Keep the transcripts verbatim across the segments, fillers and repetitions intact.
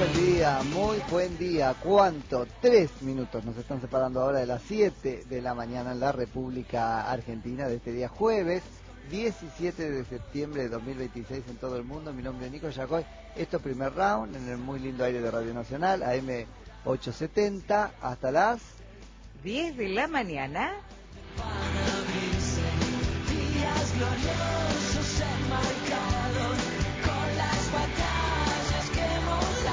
buen día, muy buen día. ¿Cuánto? Tres minutos nos están separando ahora de las siete de la mañana en la República Argentina de este día jueves diecisiete de septiembre de dos mil veintiséis en todo el mundo. Mi nombre es Nico Yacoy. Esto es Primer Round en el muy lindo aire de Radio Nacional, A M ochocientos setenta, hasta las diez de la mañana. Días gloriosos enmarcados con las batallas que hemos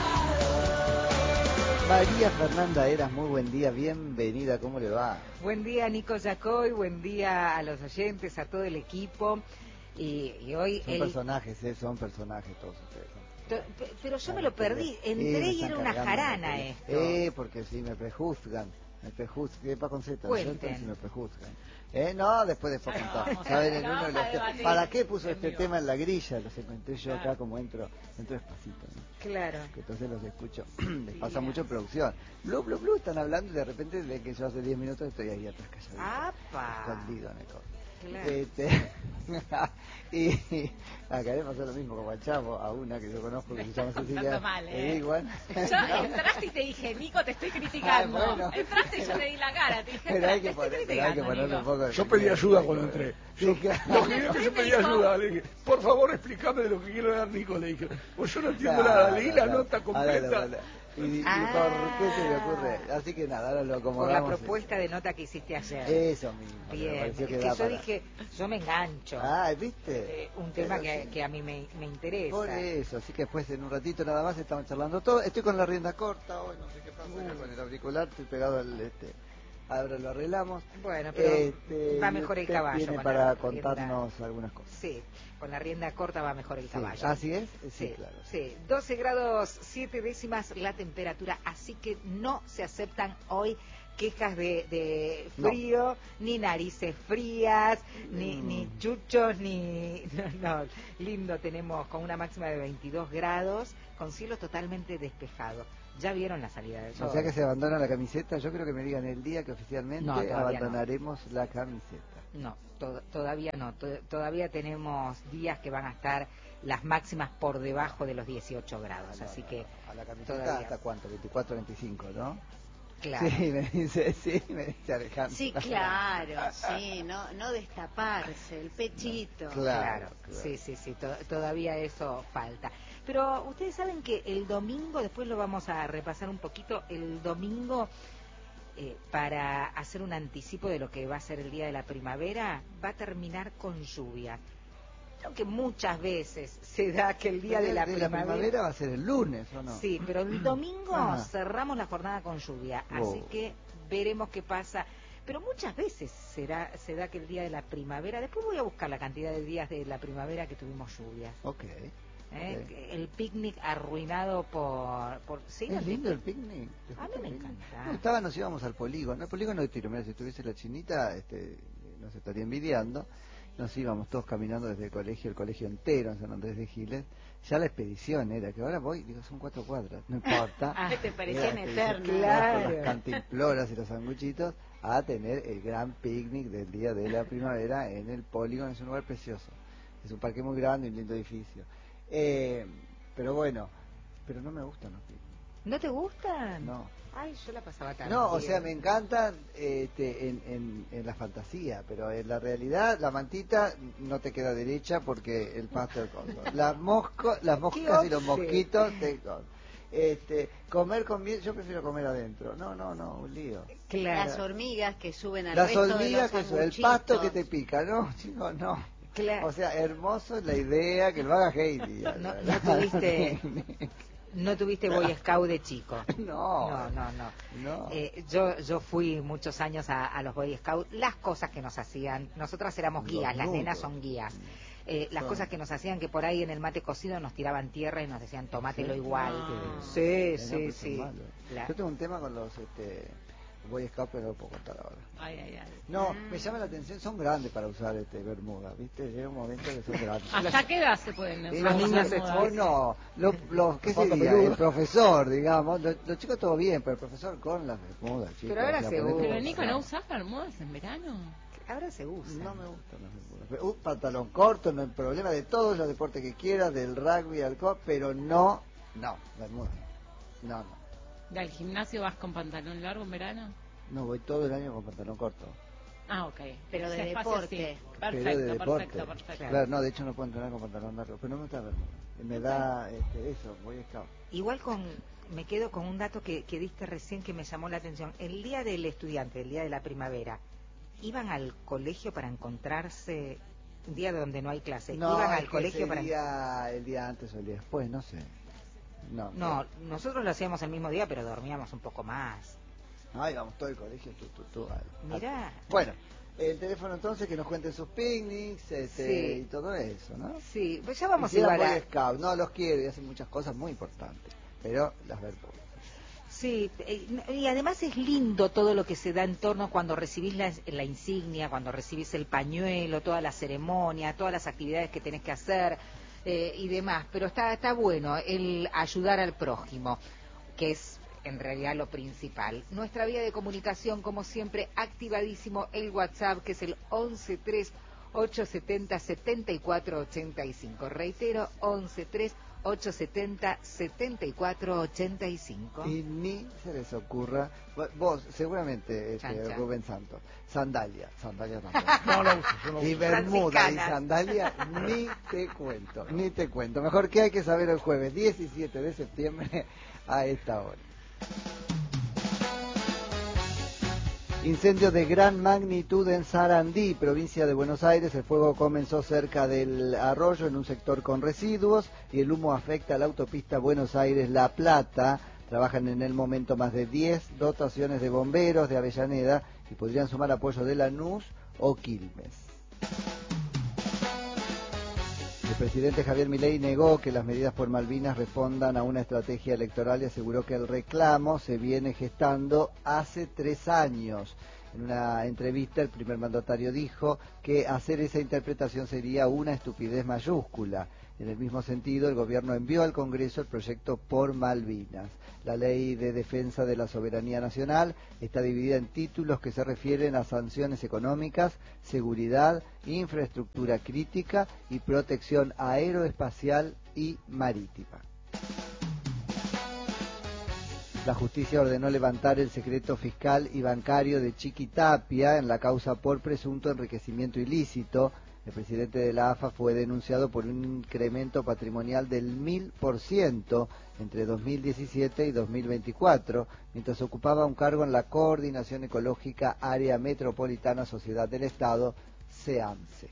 dado. María Fernanda Eras, muy buen día, bienvenida, ¿cómo le va? Buen día, Nico Yacoy, buen día a los oyentes, a todo el equipo. Y, y hoy Son el... personajes, ¿eh? Son personajes todos ustedes. To- Pero yo me lo perdí, entré eh, y era una jarana esto. Eh, porque si me prejuzgan, me prejuzgan, ¿qué pa' con Z? Cuenten. Si me prejuzgan. Eh, no, después después contamos. ¿Saben? En uno de los te- ¿Para qué puso este tema en la grilla? Los encontré yo acá como entro, entro despacito, ¿no? Claro. Que entonces los escucho, les pasa mucho producción. Blue, blue, blue, están hablando y de repente de que yo hace diez minutos estoy ahí atrás calladito. ¡Apa! Escondido en el coso. Claro. Este, y acá le pasó lo mismo como al chavo, a una que yo conozco que se llama Cecilia. Mal, ¿eh? ¿eh? Igual. Yo entraste y te dije, Nico, te estoy criticando. Ah, bueno. Entraste y yo te di la cara, te dije, Pero hay te que, estoy poner, pero hay que criticando, ponerle un Nico. poco de... Yo pedí ayuda cuando entré. Sí, Yo, claro. lo primero que yo pedí ayuda, le dije, por favor explícame de lo que quiero hablar, Nico, le dije. Pues yo no entiendo Claro, nada, leí la claro. nota completa. Ahora, ahora. ¿Y, y Ah. por qué se le ocurre? Así que nada, ahora lo acomodamos. Por la propuesta de nota que hiciste ayer. Eso mismo. me Bien, pareció es que da yo para- dije, yo me engancho. Ah, ¿viste? Eh, un tema Pero que, sí. que a mí me, me interesa. Por eso, así que después en un ratito nada más estamos charlando todo. Estoy con la rienda corta hoy, no sé qué pasa acá con el auricular, estoy pegado al este. Ahora lo arreglamos. Bueno, pero Este, va mejor el usted caballo. Viene con para la contarnos rienda- algunas cosas. Sí, con la rienda corta va mejor el Sí, caballo. ¿así es? Sí, Sí, claro. sí, doce grados siete décimas la temperatura, así que no se aceptan hoy quejas de, de frío, ni narices frías, ni, Mm. ni chuchos, ni... No, no, lindo, tenemos con una máxima de veintidós grados, con cielo totalmente despejado. Ya vieron la salida del sol. O sea que se abandona la camiseta. Yo creo que me digan el día que oficialmente No, todavía abandonaremos la camiseta. No, to- todavía no, to- todavía tenemos días que van a estar las máximas por debajo de los dieciocho grados, No, no, así no, que no. A la camiseta todavía. hasta cuánto, veinticuatro, veinticinco, ¿no? Claro. Sí, me dice, sí, me dice Alejandro. Sí, claro, sí, no, no destaparse, el pechito. Claro, Claro, claro. sí, sí, sí, to- todavía eso falta. Pero ustedes saben que el domingo, después lo vamos a repasar un poquito, el domingo, eh, para hacer un anticipo de lo que va a ser el día de la primavera, va a terminar con lluvia. Aunque muchas veces se da que el día Pero de la, de primavera... primavera va a ser el lunes, ¿o no? Sí, pero el domingo Ajá. cerramos la jornada con lluvia, así Oh. que veremos qué pasa. Pero muchas veces será, se da que el día de la primavera, después voy a buscar la cantidad de días de la primavera que tuvimos lluvias. Ok. ¿eh? ok. El picnic arruinado por... por ¿sí? Es lindo el picnic. ¿Te A mí gusta me el picnic? encanta. Me gustaba, nos íbamos al polígono. El polígono de tiro, mira, si estuviese la chinita, este, nos estaría envidiando. Nos íbamos todos caminando desde el colegio, el colegio entero en San Andrés de Giles. Ya la expedición era, que ahora voy, digo, son cuatro cuadras, no importa. Ah, te parecían Era la expedición, eternas. Claro. con las cantimploras y los sanguchitos, a tener el gran picnic del día de la primavera en el polígono. Es un lugar precioso. Es un parque muy grande y un lindo edificio. Eh, pero bueno, pero no me gustan los picnics. ¿No te gustan? No. Ay, yo la pasaba tan No, o bien. sea, me encantan este, en, en, en la fantasía, pero en la realidad la mantita no te queda derecha porque el pasto es coso. Las, mosco, las moscas y los obse. mosquitos te... Este, comer con miel, yo prefiero comer adentro. No, no, no, un lío. Claro. Las hormigas que suben al Las resto de hormigas, los que son el sanguchitos. pasto que te pica, no, chicos, no. Claro. O sea, hermoso es la idea que lo haga Heidi. No, no tuviste... No tuviste Boy Scout de chico. No. No, no, no. No. Eh, yo, yo fui muchos años a, a los Boy Scouts. Las cosas que nos hacían, nosotras éramos Los guías, las nudos. nenas son guías. Eh, las Son- cosas que nos hacían, que por ahí en el mate cocido nos tiraban tierra y nos decían tomátelo ¿Sí? igual. No. Sí, Eh, no, sí, pero son sí. malos. La- Yo tengo un tema con los este, Boy Scouts, pero no lo puedo contar ahora. Ay, ay, ay. No, me llama la atención, son grandes para usar este bermuda, ¿viste? Llega un momento que son grandes. ¿Hasta qué edad se pueden Y usar los niños se modas? exponen, no, los, los ¿qué Pata sería? peluda. El profesor, digamos, los, los chicos todo bien, pero el profesor con las bermudas, chicos. Pero ahora o sea, se ponete- usa. Pero Nico, ¿no usás bermudas en verano? Ahora se usa. No me gustan las bermudas. Pero, Un pantalón corto, no hay problema, de todos los deportes que quieras, del rugby al golf, pero no, no, bermudas. No, no. ¿Y al gimnasio vas con pantalón largo en verano? No, voy todo el año con pantalón corto. Ah, ok. Pero de Ese espacio deporte. sí. Pero de Perfecto, deporte. perfecto, perfecto. Claro, no, de hecho no puedo entrenar con pantalón largo, pero no me gusta verme. Me da este, eso, voy a scout. Igual con, me quedo con un dato que, que diste recién que me llamó la atención. El día del estudiante, el día de la primavera, ¿iban al colegio para encontrarse un día donde no hay clase? No, ¿Iban es al que colegio para sería el día antes o el día después, no sé. No, No, nosotros lo hacíamos el mismo día, pero dormíamos un poco más. Ay, vamos todo el colegio, tú, tú, tú. Ay. Mirá. Bueno, el teléfono entonces que nos cuenten sus picnics este, Sí. y todo eso, ¿no? Sí, pues ya vamos Hicieran igual a... Boy Scout, no los quiero y hacen muchas cosas muy importantes, pero las ver por. Sí, eh, y además es lindo todo lo que se da en torno cuando recibís la, la insignia, cuando recibís el pañuelo, toda la ceremonia, todas las actividades que tenés que hacer eh, y demás. Pero está, está bueno el ayudar al prójimo, que es en realidad lo principal. Nuestra vía de comunicación, como siempre, activadísimo el WhatsApp, que es el once tres ocho setenta setenta y cuatro ochenta y cinco. Reitero, once tres ocho setenta setenta y cuatro ochenta y cinco. Y ni se les ocurra, vos seguramente, este, Chan, chan. Rubén Santos, sandalia, sandalia también. No lo uso, yo no Y uso. bermuda y Franciscanas. sandalia, ni te cuento, ni te cuento. Mejor que hay que saber el jueves diecisiete de septiembre a esta hora. Incendio de gran magnitud en Sarandí, provincia de Buenos Aires. El fuego comenzó cerca del arroyo en un sector con residuos y el humo afecta a la autopista Buenos Aires-La Plata. Trabajan en el momento más de diez dotaciones de bomberos de Avellaneda y podrían sumar apoyo de Lanús o Quilmes. El presidente Javier Milei negó que las medidas por Malvinas respondan a una estrategia electoral y aseguró que el reclamo se viene gestando hace tres años. En una entrevista, el primer mandatario dijo que hacer esa interpretación sería una estupidez mayúscula. En el mismo sentido, el gobierno envió al Congreso el proyecto por Malvinas. La ley de defensa de la soberanía nacional está dividida en títulos que se refieren a sanciones económicas, seguridad, infraestructura crítica y protección aeroespacial y marítima. La justicia ordenó levantar el secreto fiscal y bancario de Chiquitapia en la causa por presunto enriquecimiento ilícito. El presidente de la A F A fue denunciado por un incremento patrimonial del mil por ciento entre dos mil diecisiete y dos mil veinticuatro, mientras ocupaba un cargo en la Coordinación Ecológica Área Metropolitana Sociedad del Estado, SEAMSE.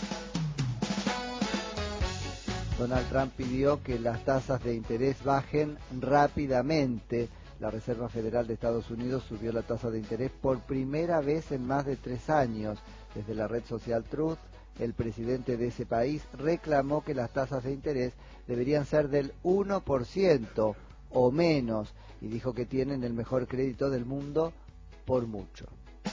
Donald Trump pidió que las tasas de interés bajen rápidamente. La Reserva Federal de Estados Unidos subió la tasa de interés por primera vez en más de tres años. Desde la red social Truth, el presidente de ese país reclamó que las tasas de interés deberían ser del uno por ciento o menos y dijo que tienen el mejor crédito del mundo por mucho.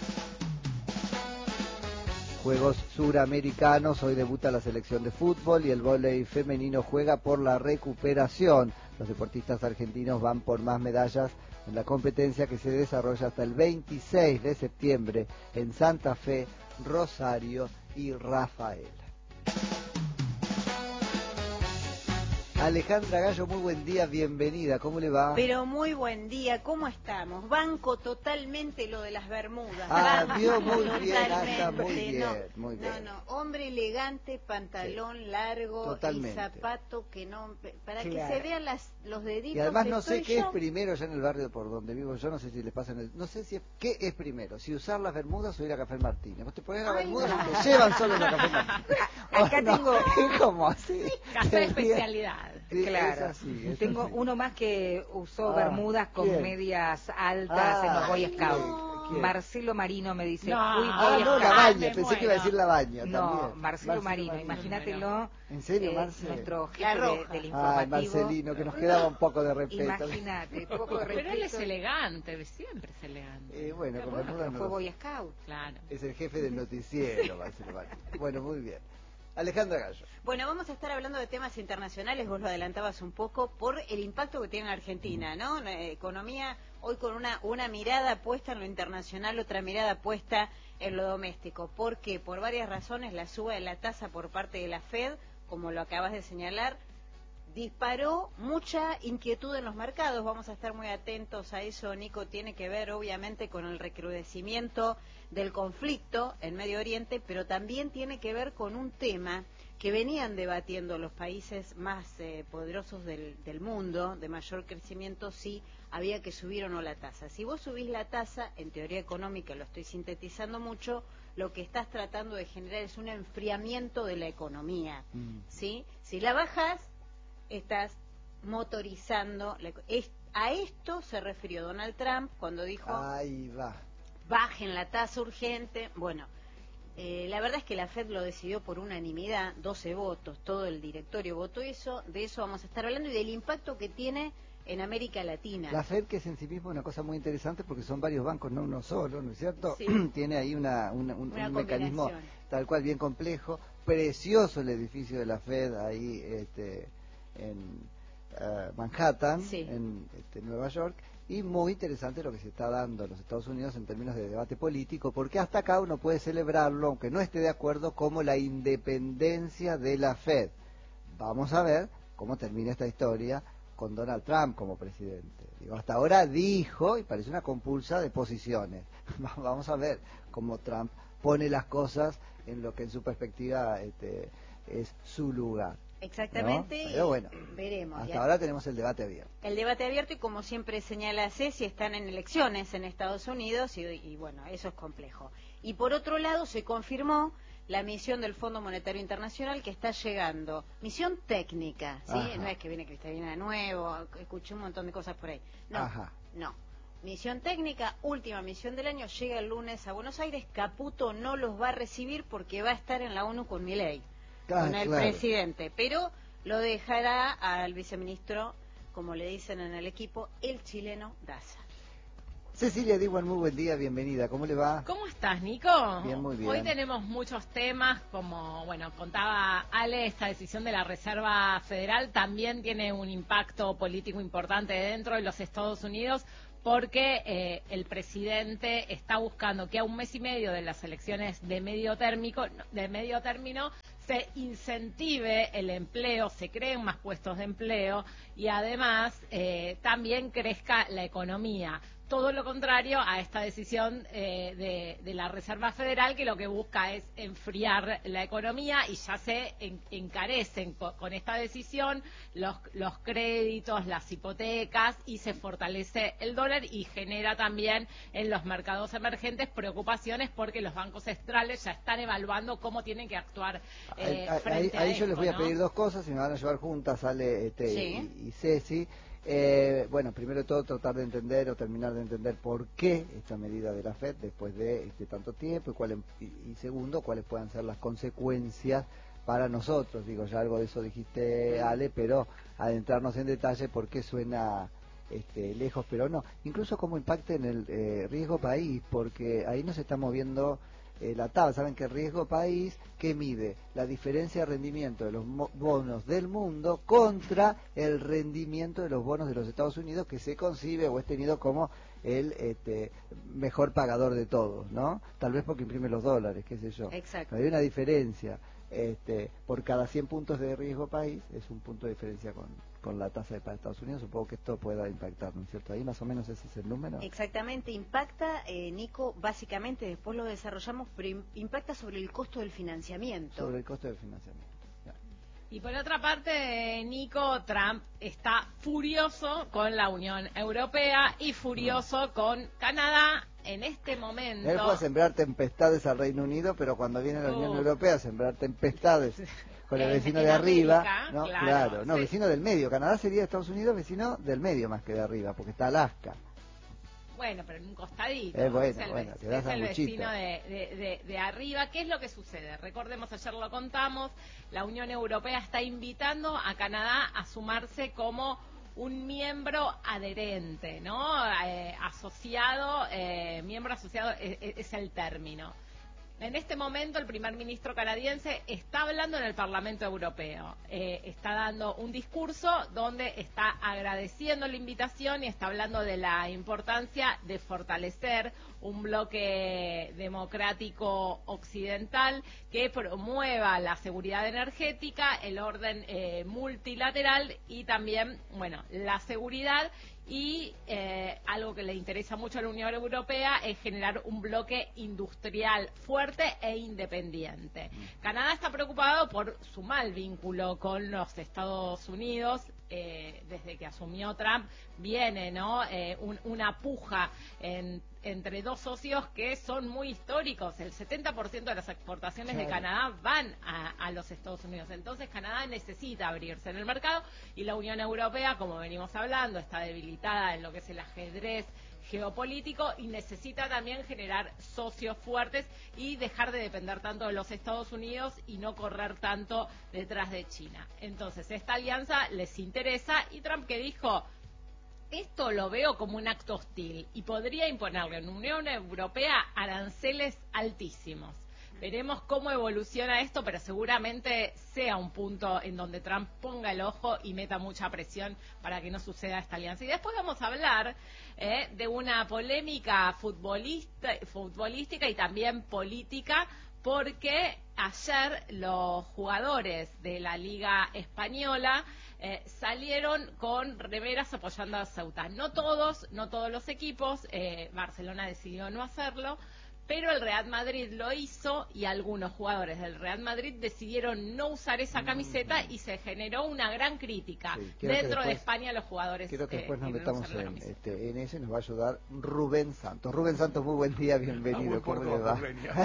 Juegos Suramericanos, hoy debuta la selección de fútbol y el vóley femenino juega por la recuperación. Los deportistas argentinos van por más medallas en la competencia que se desarrolla hasta el veintiséis de septiembre en Santa Fe, Rosario y Rafaela. Alejandra Gallo, muy buen día, bienvenida, ¿cómo le va? Pero muy buen día, ¿cómo estamos? Banco totalmente lo de las bermudas. Ah, Banco vio muy bien, ah, totalmente, está muy bien, no, muy bien. No, no, hombre elegante, pantalón Sí, largo totalmente. y zapato que no... Para Claro. que se vean las, los deditos. Y además no estoy sé qué yo. es primero ya en el barrio por donde vivo yo, no sé si les pasa en el... No sé si es, qué es primero, si usar las bermudas o ir a Café Martínez. Vos te pones las Ay, bermudas no. y te llevan solo a Café Martínez. Acá ¿O no? tengo- Es como así. Café de especialidad. Sí, Claro. es así, es Tengo así. uno más que usó Ah, bermudas con ¿quién? medias altas Ah, en los Boy ¿quién? Scouts. ¿Quién? Marcelo Marino me dice, No. fui Ah, Boy no, Scout. la Ah, baña, me pensé que iba a muero. decir la baña No, también. Marcelo Marino, imagínatelo. ¿En serio, eh, Marce? nuestro jefe La de- roja. del Ay, informativo. Marcelino, que nos quedaba un poco de respeto. Imagínate, poco de Pero él es respeto. elegante, siempre es elegante. Eh, bueno, con Bueno, bermudas pero no fue lo Boy sé. Scout. Claro. Es el jefe del noticiero, Marcelo Marino. Bueno, muy bien. Alejandra Gallo. Bueno, vamos a estar hablando de temas internacionales, vos lo adelantabas un poco, por el impacto que tiene en Argentina, ¿no? La economía hoy con una, una mirada puesta en lo internacional, otra mirada puesta en lo doméstico. ¿Por qué? Por varias razones, la suba de la tasa por parte de la Fed, como lo acabas de señalar, disparó mucha inquietud en los mercados. Vamos a estar muy atentos a eso, Nico. Tiene que ver obviamente con el recrudecimiento del conflicto en Medio Oriente, pero también tiene que ver con un tema que venían debatiendo los países más eh, poderosos del, del mundo, de mayor crecimiento, si había que subir o no la tasa. Si vos subís la tasa, en teoría económica, lo estoy sintetizando mucho, lo que estás tratando de generar es un enfriamiento de la economía, mm. ¿sí? Si la bajás, estás motorizando la, es, a esto se refirió Donald Trump cuando dijo ahí va bajen la tasa urgente. Bueno, eh, la verdad es que la Fed lo decidió por unanimidad, doce votos, todo el directorio votó eso. De eso vamos a estar hablando y del impacto que tiene en América Latina. La Fed, que es en sí mismo una cosa muy interesante porque son varios bancos, no uno solo, ¿no es cierto? Sí. Tiene ahí una, una, un, una un mecanismo tal cual bien complejo, precioso el edificio de la Fed ahí este, en uh, Manhattan, sí. en este, Nueva York, y muy interesante lo que se está dando en los Estados Unidos en términos de debate político, porque hasta acá uno puede celebrarlo, aunque no esté de acuerdo, como la independencia de la Fed. Vamos a ver cómo termina esta historia con Donald Trump como presidente. Digo, hasta ahora dijo, y parece una compulsa de posiciones. Vamos a ver cómo Trump pone las cosas en lo que en su perspectiva este, es su lugar. Exactamente, ¿no? Pero bueno, veremos. Hasta ya. ahora tenemos el debate abierto. El debate abierto y como siempre señala Ceci, están en elecciones en Estados Unidos y, y bueno, eso es complejo. Y por otro lado se confirmó la misión del Fondo Monetario Internacional que está llegando, misión técnica, ¿sí? Ajá. No es que viene Cristalina de nuevo, escuché un montón de cosas por ahí. No, Ajá. no. Misión técnica, última misión del año, llega el lunes a Buenos Aires. Caputo no los va a recibir porque va a estar en la ONU con Milei, Ah, con el claro. presidente, pero lo dejará al viceministro, como le dicen en el equipo, el chileno Daza. Cecilia Diwan, muy buen día, bienvenida. ¿Cómo le va? ¿Cómo estás, Nico? Bien, muy bien. Hoy tenemos muchos temas, como, bueno, contaba Ale, esta decisión de la Reserva Federal también tiene un impacto político importante dentro de los Estados Unidos, porque eh, el presidente está buscando que a un mes y medio de las elecciones de medio térmico, de medio término se incentive el empleo, se creen más puestos de empleo y además eh, también crezca la economía. Todo lo contrario a esta decisión eh, de, de la Reserva Federal, que lo que busca es enfriar la economía y ya se en, encarecen co, con esta decisión los, los créditos, las hipotecas y se fortalece el dólar y genera también en los mercados emergentes preocupaciones porque los bancos centrales ya están evaluando cómo tienen que actuar eh, ahí, frente ahí, ahí a yo les esto, voy a ¿no? pedir dos cosas y me van a llevar juntas, Ale este, Sí. y, y Ceci. Eh, bueno, primero de todo tratar de entender o terminar de entender por qué esta medida de la Fed después de este tanto tiempo y, cuál, y, y segundo, cuáles puedan ser las consecuencias para nosotros. Digo, ya algo de eso dijiste, Ale, pero adentrarnos en detalle por qué suena este, lejos, pero no. Incluso cómo impacta en el eh, riesgo país, porque ahí nos está moviendo eh, la tabla. Saben que el riesgo país, ¿qué mide? La diferencia de rendimiento de los bonos del mundo contra el rendimiento de los bonos de los Estados Unidos, que se concibe o es tenido como el este, mejor pagador de todos, ¿no? Tal vez porque imprime los dólares, qué sé yo. Exacto. Pero hay una diferencia. Este, por cada cien puntos de riesgo país es un punto de diferencia con, con la tasa de para Estados Unidos. Supongo que esto pueda impactar, ¿no es cierto? Ahí más o menos ese es el número. Exactamente, impacta, eh, Nico, básicamente, después lo desarrollamos, pero impacta sobre el costo del financiamiento. Sobre el costo del financiamiento. Ya. Y por otra parte, Nico, Trump está furioso con la Unión Europea y furioso con Canadá en este momento. Él fue a sembrar tempestades al Reino Unido, pero cuando viene la Unión Uh. Europea a sembrar tempestades con el En- vecino en de arriba, América, ¿no? claro, Claro, no, sí. vecino del medio. Canadá sería Estados Unidos, vecino del medio más que de arriba, porque está Alaska. Bueno, pero en un costadito. Eh, bueno, es el, bueno, ve- te das es el sanguchito. vecino de, de, de, de arriba. ¿Qué es lo que sucede? Recordemos, ayer lo contamos, la Unión Europea está invitando a Canadá a sumarse como un miembro adherente, ¿no? Eh, asociado, eh, miembro asociado es, es el término. En este momento el primer ministro canadiense está hablando en el Parlamento Europeo, eh, está dando un discurso donde está agradeciendo la invitación y está hablando de la importancia de fortalecer un bloque democrático occidental que promueva la seguridad energética, el orden eh, multilateral y también, bueno, la seguridad. Y eh, algo que le interesa mucho a la Unión Europea es generar un bloque industrial fuerte e independiente. Canadá está preocupado por su mal vínculo con los Estados Unidos. Eh, desde que asumió Trump viene, ¿no? Eh, un, una puja en, entre dos socios que son muy históricos. El setenta por ciento de las exportaciones claro. de Canadá van a, a los Estados Unidos. Entonces Canadá necesita abrirse en el mercado y la Unión Europea, como venimos hablando, está debilitada en lo que es el ajedrez geopolítico y necesita también generar socios fuertes y dejar de depender tanto de los Estados Unidos y no correr tanto detrás de China. Entonces, esta alianza les interesa y Trump que dijo, esto lo veo como un acto hostil y podría imponerle a la Unión Europea aranceles altísimos. Veremos cómo evoluciona esto, pero seguramente sea un punto en donde Trump ponga el ojo y meta mucha presión para que no suceda esta alianza. Y después vamos a hablar eh, de una polémica futbolista, futbolística y también política, porque ayer los jugadores de la Liga Española eh, salieron con remeras apoyando a Ceuta. No todos, no todos los equipos, eh, Barcelona decidió no hacerlo, pero el Real Madrid lo hizo y algunos jugadores del Real Madrid decidieron no usar esa camiseta y se generó una gran crítica sí, dentro después, de España a los jugadores. Creo que después eh, nos metamos en, este, en ese, nos va a ayudar Rubén Santos. Rubén Santos, muy buen día, bienvenido. ¿Cómo le va?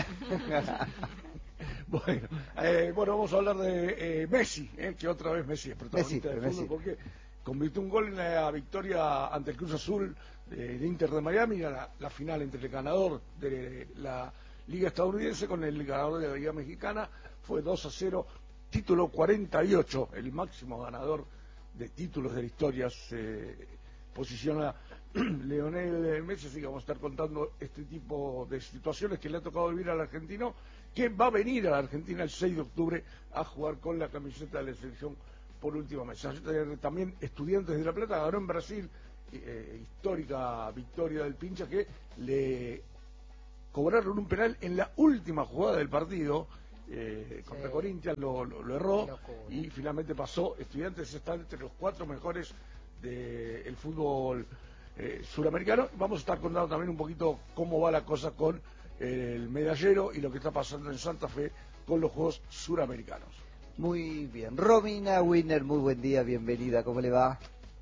bueno, eh, bueno, vamos a hablar de eh, Messi, eh, que otra vez Messi es protagonista del fútbol, porque convirtió un gol en la victoria ante el Cruz Azul del Inter de Miami, la, la final entre el ganador de la Liga Estadounidense con el ganador de la Liga Mexicana. Fue dos a cero, título cuarenta y ocho, el máximo ganador de títulos de la historia se posiciona Lionel Messi, así que vamos a estar contando este tipo de situaciones que le ha tocado vivir al argentino, que va a venir a la Argentina el seis de octubre a jugar con la camiseta de la selección por última vez. También Estudiantes de La Plata ganó en Brasil, eh, histórica victoria del Pincha, que le cobraron un penal en la última jugada del partido eh, contra sí. Corinthians, lo, lo, lo erró y finalmente pasó. Estudiantes está entre los cuatro mejores del de fútbol eh, suramericano. Vamos a estar contando también un poquito cómo va la cosa con el medallero y lo que está pasando en Santa Fe con los Juegos Suramericanos. Muy bien. Romina Winner, muy buen día, bienvenida, ¿cómo le va?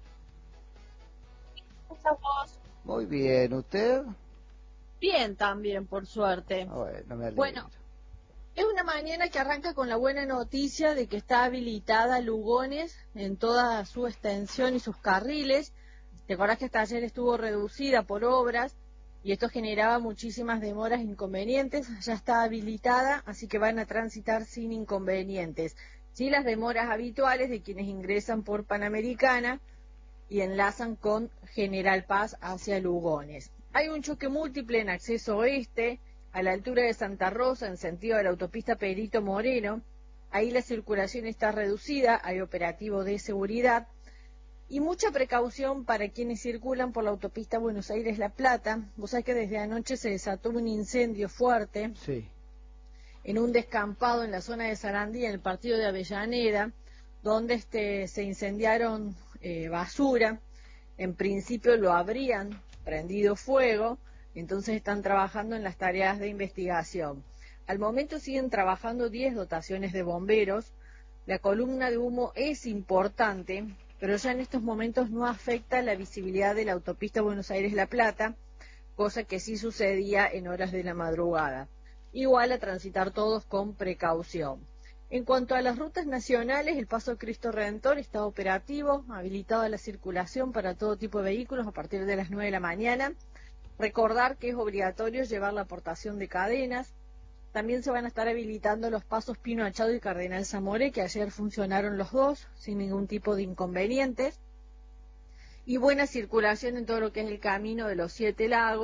Vos. Muy bien, ¿usted? Bien también, por suerte. Ah, bueno, me alegro. Bueno, es una mañana que arranca con la buena noticia de que está habilitada Lugones en toda su extensión y sus carriles. ¿Te acordás que hasta ayer estuvo reducida por obras y esto generaba muchísimas demoras e inconvenientes? Ya está habilitada, así que van a transitar sin inconvenientes. Sí, las demoras habituales de quienes ingresan por Panamericana y enlazan con General Paz hacia Lugones. Hay un choque múltiple en acceso oeste, a la altura de Santa Rosa, en sentido de la autopista Perito Moreno. Ahí la circulación está reducida, hay operativo de seguridad y mucha precaución para quienes circulan por la autopista Buenos Aires-La Plata. Vos sabés que desde anoche se desató un incendio fuerte sí. en un descampado en la zona de Sarandí, en el partido de Avellaneda, donde este, se incendiaron eh, basura. En principio lo habrían prendido fuego, entonces están trabajando en las tareas de investigación. Al momento siguen trabajando diez dotaciones de bomberos. La columna de humo es importante, pero ya en estos momentos no afecta la visibilidad de la autopista Buenos Aires-La Plata, cosa que sí sucedía en horas de la madrugada. Igual a transitar todos con precaución. En cuanto a las rutas nacionales, el Paso Cristo Redentor está operativo, habilitado a la circulación para todo tipo de vehículos a partir de las nueve de la mañana. Recordar que es obligatorio llevar la aportación de cadenas. También se van a estar habilitando los pasos Pino Achado y Cardenal Zamoré, que ayer funcionaron los dos sin ningún tipo de inconvenientes. Y buena circulación en todo lo que es el camino de los Siete Lagos,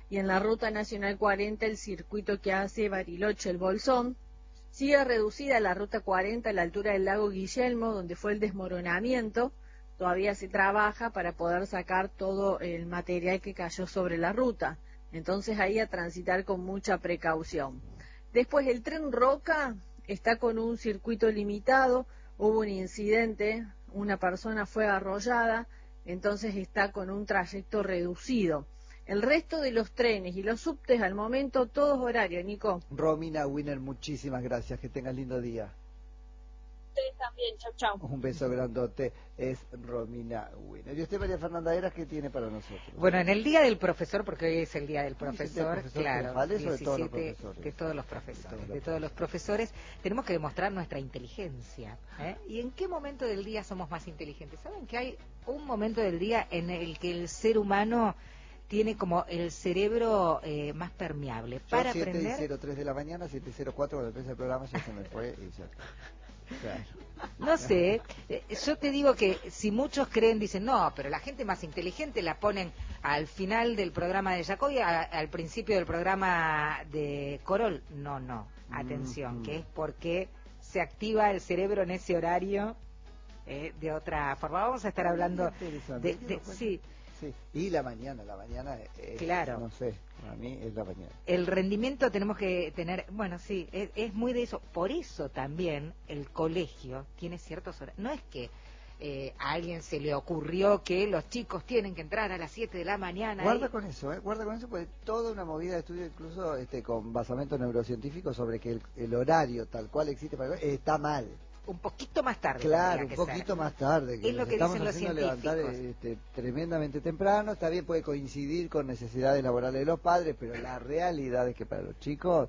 y en la Ruta Nacional cuarenta el circuito que hace Bariloche-El Bolsón. Sigue reducida la Ruta cuarenta a la altura del lago Guillermo, donde fue el desmoronamiento. Todavía se trabaja para poder sacar todo el material que cayó sobre la ruta. Entonces ahí a transitar con mucha precaución. Después el tren Roca está con un circuito limitado. Hubo un incidente, una persona fue arrollada, entonces está con un trayecto reducido. El resto de los trenes y los subtes al momento, todos horarios, Nico. Romina Winner, muchísimas gracias, que tengas lindo día. Ustedes también, chau, chau. Un beso grandote, es Romina Winner. ¿Y usted, María Fernanda Eras, qué tiene para nosotros? Bueno, en el Día del Profesor, porque hoy es el Día del Profesor, profesor claro, ¿vale? diecisiete, de todos los profesores. de todos los profesores, de todos los profesores, tenemos que demostrar nuestra inteligencia. ¿eh? ¿Y en qué momento del día somos más inteligentes? ¿Saben que hay un momento del día en el que el ser humano tiene como el cerebro eh, más permeable para siete aprender? y cero tres de la mañana, siete y cero cuatro, cuando empieza el programa ya se me fue y ya. Claro. No sé, eh, yo te digo que si muchos creen, dicen, no, pero la gente más inteligente la ponen al final del programa de Jacobi, a, al principio del programa de Corol. No, no, atención, mm-hmm. que es porque se activa el cerebro en ese horario eh, de otra forma. Vamos a estar hablando de... de sí. Sí. Y la mañana, la mañana es, claro. no sé, a mí es la mañana. El rendimiento tenemos que tener, bueno, sí, es, es muy de eso. Por eso también el colegio tiene ciertos horarios. No es que eh, a alguien se le ocurrió que los chicos tienen que entrar a las siete de la mañana. Guarda y... con eso, ¿eh? Guarda con eso, porque toda una movida de estudio, incluso este, con basamento neurocientífico, sobre que el, el horario tal cual existe para el, está mal. Un poquito más tarde. Claro, un poquito ser. más tarde. Que es lo que estamos dicen los haciendo científicos. Levantar este, tremendamente temprano. Está bien, puede coincidir con necesidades laborales de los padres, pero la realidad es que para los chicos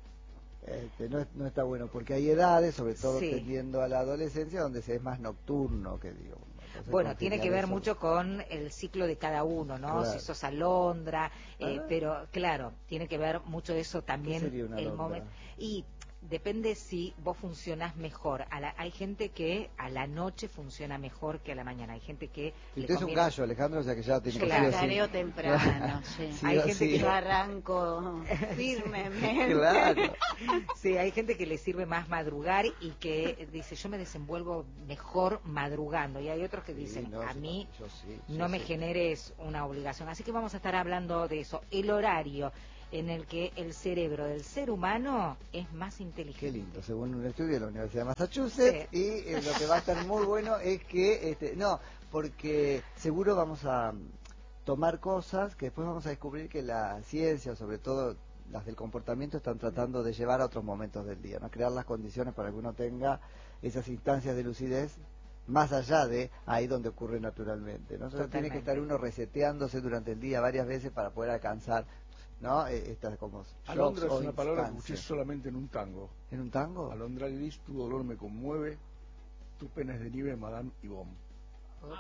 este, no, es, no está bueno, porque hay edades, sobre todo sí. tendiendo a la adolescencia, donde se es más nocturno, que digo. Entonces, bueno, tiene que ver eso. mucho con el ciclo de cada uno, ¿no? Claro. Si sos alondra, eh, ah. pero claro, tiene que ver mucho de eso también. ¿Qué sería una el momento y depende si vos funcionás mejor. A la, hay gente que a la noche funciona mejor que a la mañana. Hay gente que... Y usted es un gallo, Alejandro, o sea que ya tiene claro. que Careo temprano, sí. sí. Hay sí, gente sí. que yo arranco firmemente. Claro. Sí, hay gente que le sirve más madrugar y que dice, yo me desenvuelvo mejor madrugando. Y hay otros que dicen, sí, no, a sí, mí yo sí, no sí, me sí. generes una obligación. Así que vamos a estar hablando de eso. El horario en el que el cerebro del ser humano es más inteligente. Qué lindo, según un estudio de la Universidad de Massachusetts, sí. y eh, lo que va a estar muy bueno es que, este, no, porque seguro vamos a tomar cosas que después vamos a descubrir que la ciencia, sobre todo las del comportamiento, están tratando de llevar a otros momentos del día, ¿no? Crear las condiciones para que uno tenga esas instancias de lucidez más allá de ahí donde ocurre naturalmente, ¿no? Entonces tiene que estar uno reseteándose durante el día varias veces para poder alcanzar, ¿no? Esta como alondra es una palabra que escuché solamente en un tango. ¿En un tango? Alondra gris, tu dolor me conmueve, tu pena es de nieve, Madame Yvonne. Oh.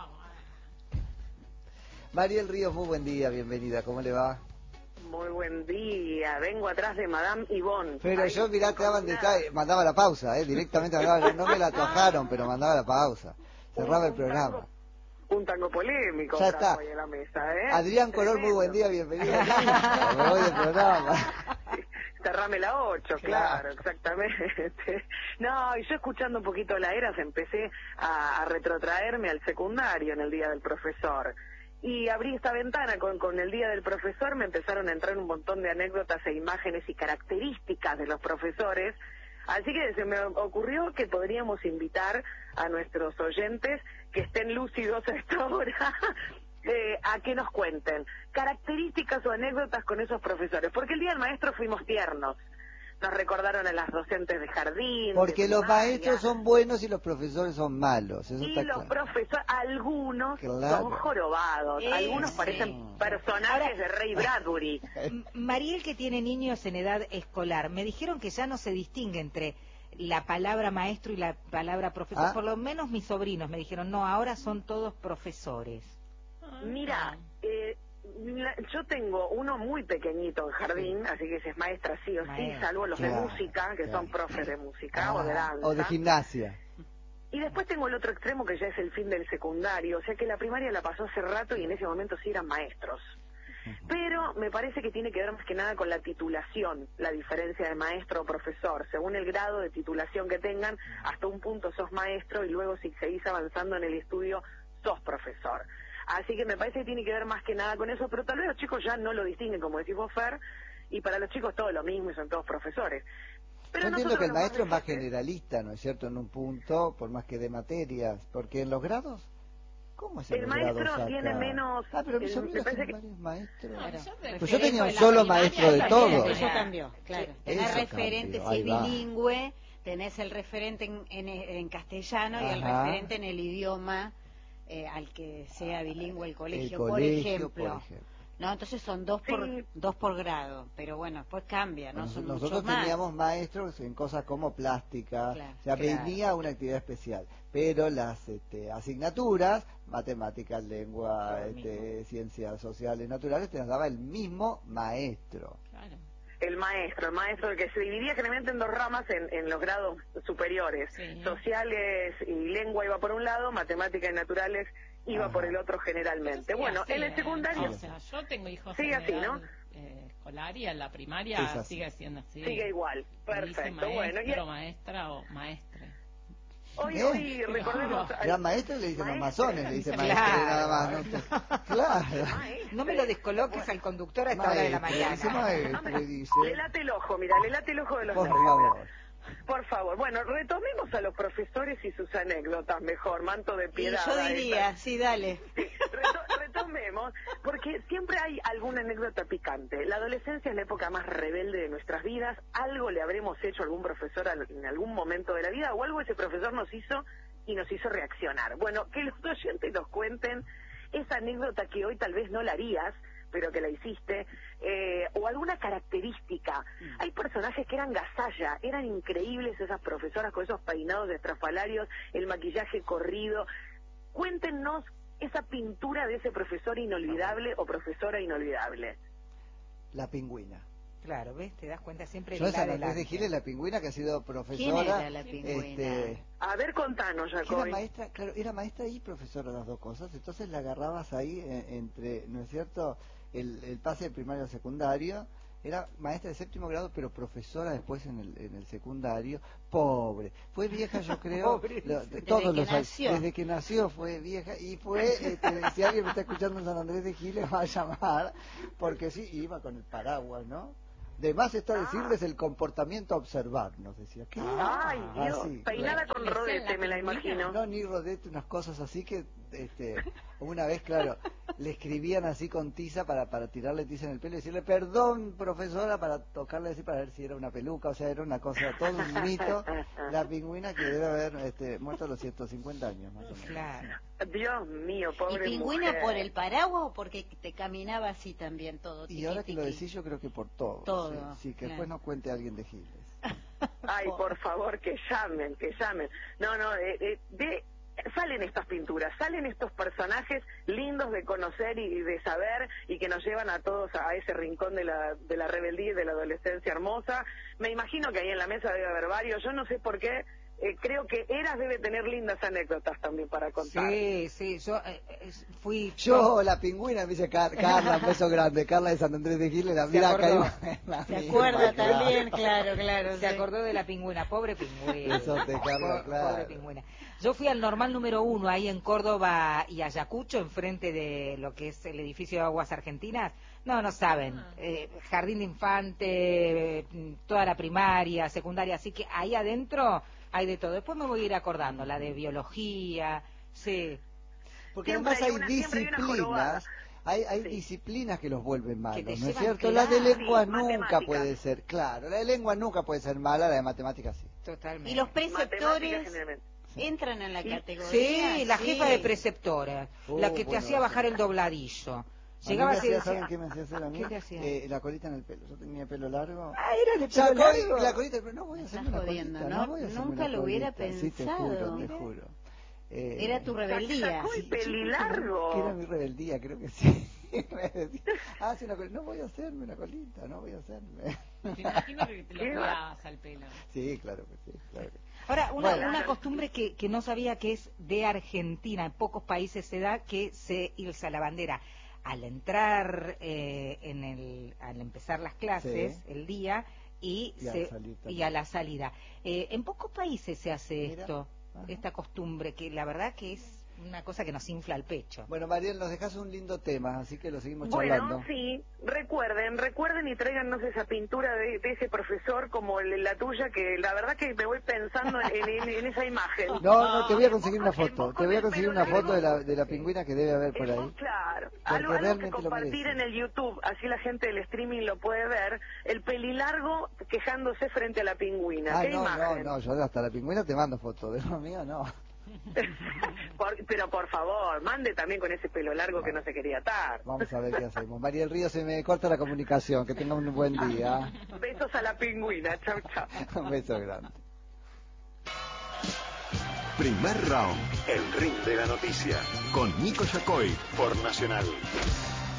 Mariel Ríos, muy buen día, bienvenida, ¿cómo le va? Muy buen día, vengo atrás de Madame Yvonne. Pero ahí, yo, mirá, te daban detalle, mandaba la pausa, eh, directamente mandaba, no me la tojaron, pero mandaba la pausa, cerraba el programa. Tango, un tango polémico, ya está. Ahí en la mesa, ¿eh? Adrián Color, muy buen día, bienvenido. Me voy del programa. Sí, cerrame la ocho, claro. claro, exactamente. No, y yo escuchando un poquito la Eras empecé a, a retrotraerme al secundario en el Día del Profesor. Y abrí esta ventana con, con el Día del Profesor, me empezaron a entrar un montón de anécdotas e imágenes y características de los profesores. Así que se me ocurrió que podríamos invitar a nuestros oyentes que estén lúcidos a esta hora eh, a que nos cuenten características o anécdotas con esos profesores. Porque el Día del Maestro fuimos tiernos. Nos recordaron a las docentes de jardín. Porque de los primaria. maestros son buenos y los profesores son malos. Eso y está los claro. profesores, algunos claro. son jorobados, Eh, algunos sí. parecen personajes Ahora, de Ray Bradbury. Mariel, que tiene niños en edad escolar, me dijeron que ya no se distingue entre la palabra maestro y la palabra profesor. Ah. Por lo menos mis sobrinos me dijeron, no, ahora son todos profesores. Mira, eh, la, yo tengo uno muy pequeñito en jardín, sí. así que ese es maestra sí o Maestra. sí, salvo los claro, de música, que claro. son profes de música ah, o de danza. O de gimnasia. Y después tengo el otro extremo que ya es el fin del secundario, o sea que la primaria la pasó hace rato y en ese momento sí eran maestros. pero me parece que tiene que ver más que nada con la titulación, la diferencia de maestro o profesor. Según el grado de titulación que tengan, hasta un punto sos maestro y luego si seguís avanzando en el estudio, sos profesor. Así que me parece que tiene que ver más que nada con eso, pero tal vez los chicos ya no lo distinguen, como decís vos, Fer, y para los chicos todo lo mismo y son todos profesores. Pero yo entiendo que el maestro es más generalista, ¿no es cierto?, en un punto, por más que de materias, porque en los grados, ¿cómo es en el los maestro grados acá? tiene menos... Ah, pero mis el, sobrinos me parece tienen que... varios maestros. No, yo, pues yo tenía un solo maestro de todo. Eso cambió, claro. Tenés Eso referente, cambió, si ahí es va. bilingüe, tenés el referente en, en, en castellano Ajá. y el referente en el idioma eh, al que sea bilingüe el colegio, El por, colegio, ejemplo. por ejemplo. No, entonces son dos por Sí. dos por grado, pero bueno, después cambia, ¿no? Bueno, Son nosotros muchos más. teníamos maestros en cosas como plástica, Claro, o sea, claro. venía una actividad especial, pero las este, asignaturas, matemáticas, lengua, este, ciencias sociales, naturales, te las daba el mismo maestro. Claro. El maestro, el maestro que se dividía generalmente en dos ramas en, en los grados superiores. Sí. Sociales y lengua iba por un lado, matemáticas y naturales iba Ajá. por el otro generalmente. Eso sigue Bueno, así, en el ¿eh? secundario O sea, yo tengo hijos sigue en así, edad, ¿no? eh, escolar y en la primaria Es así. sigue siendo así. Sigue igual. Me dice Perfecto. maestro, Bueno, y maestra o maestre. hoy, ¿Eh? hoy recordemos... Ya maestra le dicen los Maestre. masones, le dicen Claro. maestre nada más. ¿no? Claro. Maestre. No me lo descoloques al conductor a esta hora de la Maestre, dice mañana. maestre, dice. Le late el ojo, mira, le late el ojo de los Por nervios. favor. Por favor. Bueno, retomemos a los profesores y sus anécdotas mejor, manto de Y piedad. yo a diría, esa. sí, dale. Sí, reto- retomemos, porque siempre hay alguna anécdota picante. La adolescencia es la época más rebelde de nuestras vidas. Algo le habremos hecho a algún profesor al- en algún momento de la vida, o algo ese profesor nos hizo y nos hizo reaccionar. Bueno, que los oyentes nos cuenten esa anécdota que hoy tal vez no la harías, pero que la hiciste, eh, o alguna característica. Hay personajes que eran gasalla, eran increíbles esas profesoras con esos peinados estrafalarios, el maquillaje corrido. Cuéntenos esa pintura de ese profesor inolvidable o profesora inolvidable. La pingüina. Claro, ¿ves? Te das cuenta siempre Yo de en San Andrés de Giles, la pingüina que ha sido profesora. ¿Quién era la pingüina? Este, A ver, contanos, que era Jacobi. maestra, claro, era maestra y profesora las dos cosas, entonces la agarrabas ahí eh, entre, ¿no es cierto?, el, el pase de primario a secundario. Era maestra de séptimo grado, pero profesora después en el, en el secundario. Pobre. Fue vieja, yo creo. Pobre. lo- Desde todos que los nació. Desde que nació fue vieja. Y fue, este, si alguien me está escuchando en San Andrés de Giles, va a llamar. Porque sí, iba con el paraguas, ¿no? De más está decirles el comportamiento a observar, nos decía. ¿Qué? Ay, Dios, Así, peinada claro. con Le decían rodete, la me la pingüina. imagino. No, ni rodete, unas cosas así que, este, una vez, claro, le escribían así con tiza para, para tirarle tiza en el pelo y decirle, perdón, profesora, para tocarle así para ver si era una peluca, o sea, era una cosa, todo un mito. La pingüina que debe haber este, muerto a los ciento cincuenta años, más o menos. Claro. Dios mío, ¿Y pobre pingüina mujer. por el paraguas o porque te caminaba así también todo? Y ahora que lo tiqui, decís, yo creo que por todo. Todo, Sí, sí, que claro. después nos cuente alguien de Giles. Ay, por favor, que llamen, que llamen. No, no, eh, eh, de, salen estas pinturas, salen estos personajes lindos de conocer y de saber y que nos llevan a todos a ese rincón de la, de la rebeldía y de la adolescencia hermosa. Me imagino que ahí en la mesa debe haber varios, yo no sé por qué. Eh, creo que Eras debe tener lindas anécdotas también para contar. Sí, sí, yo eh, eh, fui... Yo, la pingüina, me dice Car- Carla, un beso grande, Carla de San Andrés de Giles, la Se mira acordó. acá y- la ¿Se misma, acuerda claro. también? Claro, claro. Se sí. acordó de la pingüina, pobre pingüina. Besote, Carla, Po- claro. Pobre pingüina. Yo fui al normal número uno, ahí en Córdoba y Ayacucho, enfrente de lo que es el edificio de Aguas Argentinas. No, no saben. Eh, jardín de infante, eh, toda la primaria, secundaria, así que ahí adentro hay de todo. Después me voy a ir acordando, la de biología, sí. Porque Siempre además hay hay una- siempre hay una jorobada. disciplinas, hay, hay Sí. disciplinas que los vuelven malos, Que te ¿no es llevan, cierto? La de claro. lengua Sí, nunca matemáticas. puede ser, claro, la de lengua nunca puede ser mala, la de matemáticas sí. Totalmente. ¿Y los Matemáticas preceptores generalmente. entran en la categoría? Sí, la Sí. jefa de preceptora, Oh, la que te bueno, hacía sí. bajar el dobladillo. A mí Llegaba me así y hacía, decía, ¿saben qué me hacía hacer a mí? ¿Qué te hacía? Eh, la colita en el pelo, yo tenía pelo largo. ah, era de Ya, pelo col- largo. la colita, pero no voy a Me hacerme estás una jodiendo, colita, ¿no? no voy a hacerme Nunca una lo hubiera colita, sí, te pensado. juro, te Mira. juro. Eh, Era tu rebeldía. Sacó el Sí, yo creo que pelilargo. Que era mi rebeldía, creo que sí. Ah, sí, una colita. No voy a hacerme una colita, no voy a hacerme. Te imagino que te lo Qué cuidabas al pelo. Sí, claro que sí, claro que sí. Ahora, una, Bueno. una costumbre que, que no sabía que es de Argentina, en pocos países se da, que se ilza la bandera. al entrar eh, en el, al empezar las clases, sí. el día, y, y, se, a, y a la salida. Eh, en pocos países se hace Mira. esto, Ajá. esta costumbre, que la verdad que es una cosa que nos infla el pecho. Bueno, Mariel, nos dejas un lindo tema, así que lo seguimos bueno, charlando. Bueno, sí, recuerden, recuerden y tráiganos esa pintura de, de ese profesor como el, la tuya, que la verdad que me voy pensando en, en, en esa imagen. No, no, te voy a conseguir vos, una foto, te voy a conseguir una foto de la, de la pingüina que debe haber por ahí. Vos, claro, porque algo, algo realmente que compartir en el YouTube, así la gente del streaming lo puede ver, el pelilargo quejándose frente a la pingüina. Ah, ¿Qué no, imagen? no, no, yo hasta la pingüina te mando fotos, de lo mío no. por, pero por favor, mande también con ese pelo largo bueno, que no se quería atar. Vamos a ver qué hacemos. María del Río, se me corta la comunicación. Que tenga un buen día. Besos a la pingüina. Chau, chau. Un beso grande. Primer round. El ring de la noticia. Con Nico Yacoy por Nacional.